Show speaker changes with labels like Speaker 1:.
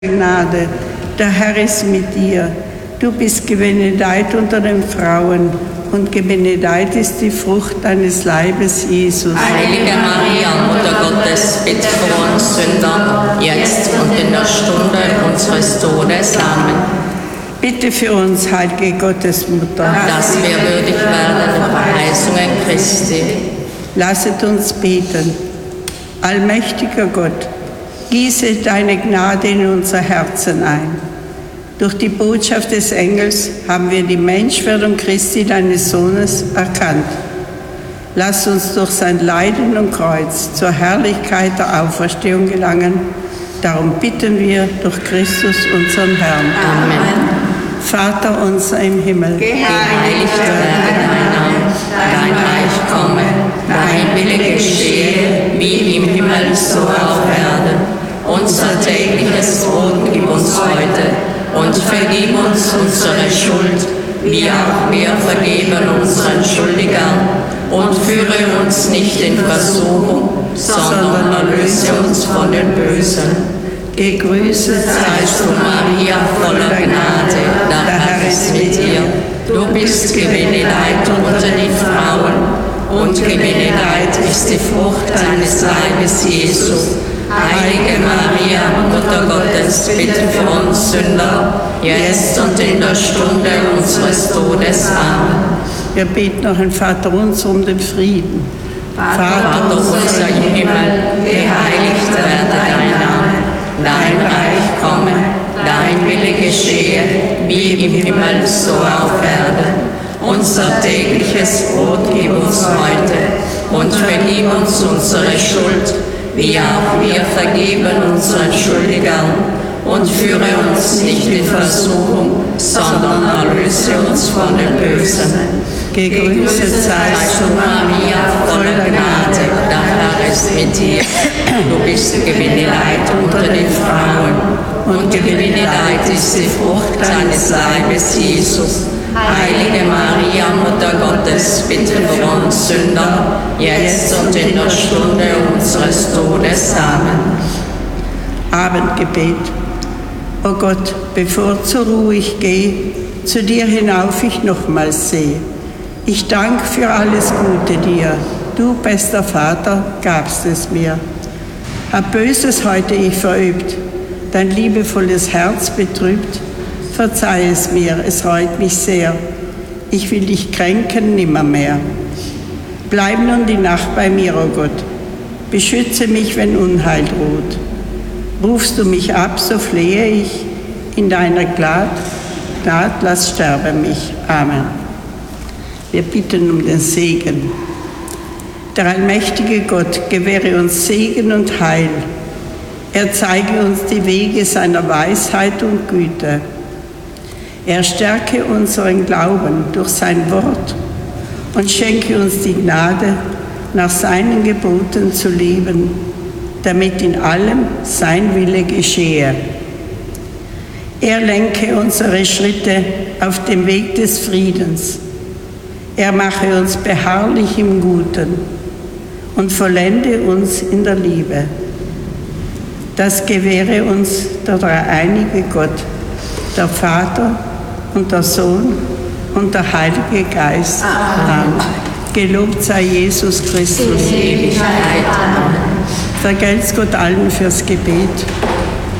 Speaker 1: Gnade, der Herr ist mit dir. Du bist gebenedeit unter den Frauen und gebenedeit ist die Frucht deines Leibes, Jesus.
Speaker 2: Heilige Maria, Mutter Gottes, bitte für uns Sünder, jetzt und in der Stunde unseres Todes. Amen.
Speaker 1: Bitte für uns, heilige Gottesmutter,
Speaker 2: dass wir würdig werden der Verheißungen Christi.
Speaker 1: Lasset uns beten. Allmächtiger Gott, gieße deine Gnade in unser Herzen ein. Durch die Botschaft des Engels haben wir die Menschwerdung Christi, deines Sohnes, erkannt. Lass uns durch sein Leiden und Kreuz zur Herrlichkeit der Auferstehung gelangen. Darum bitten wir durch Christus, unseren Herrn.
Speaker 2: Amen.
Speaker 1: Vater unser im Himmel,
Speaker 2: geheiligt werde dein Name, dein Reich komme, dein Wille geschehe, wie im Himmel so auf Erden. Unser tägliches Brot gib uns heute und vergib uns unsere Schuld, wie auch wir vergeben unseren Schuldigern. Und führe uns nicht in Versuchung, sondern erlöse uns von dem Bösen.
Speaker 1: Gegrüßet
Speaker 2: seist du, Maria, voller Gnade, der Herr ist mit dir. Du bist gebenedeit unter den Frauen und gebenedeit ist die Frucht deines Leibes, Jesus. Heilige Maria, Mutter Gottes, bitte für uns Sünder, jetzt und in der Stunde unseres Todes. Amen.
Speaker 1: Wir beten noch ein Vaterunser um den Frieden.
Speaker 2: Vater unser im Himmel, geheiligt werde dein Name, dein Reich komme, dein Wille geschehe, wie im Himmel so auf Erden. Unser tägliches Brot gib uns heute und vergib uns unsere Schuld, wie auch wir vergeben unseren Schuldigern. Und führe uns nicht in Versuchung, sondern erlöse uns von dem Bösen.
Speaker 1: Gegrüßet seist du,
Speaker 2: Maria, voller Gnade, der Herr ist mit dir. Du bist gebenedeit unter den Frauen und gebenedeit ist die Frucht deines Leibes, Jesus. Heilige Maria, Mutter Gottes, bitte für uns Sünder, jetzt und in der Stunde unseres Todes. Amen.
Speaker 1: Abendgebet. O Gott, bevor zur Ruhe ich gehe, zu dir hinauf ich nochmals sehe. Ich danke für alles Gute dir. Du, bester Vater, gabst es mir. Hab Böses heute ich verübt, dein liebevolles Herz betrübt. Verzeih es mir, es reut mich sehr. Ich will dich kränken nimmermehr. Bleib nun die Nacht bei mir, o Gott. Beschütze mich, wenn Unheil droht. Rufst du mich ab, so flehe ich. In deiner Gnade, lass sterben mich. Amen. Wir bitten um den Segen. Der allmächtige Gott gewähre uns Segen und Heil. Er zeige uns die Wege seiner Weisheit und Güte. Er stärke unseren Glauben durch sein Wort und schenke uns die Gnade, nach seinen Geboten zu leben, damit in allem sein Wille geschehe. Er lenke unsere Schritte auf dem Weg des Friedens. Er mache uns beharrlich im Guten und vollende uns in der Liebe. Das gewähre uns der dreieinige Gott, der Vater und der Sohn und der Heilige Geist. Amen. Gelobt sei Jesus Christus.
Speaker 2: Ewigkeit. Amen.
Speaker 1: Vergelt's Gott allen fürs Gebet.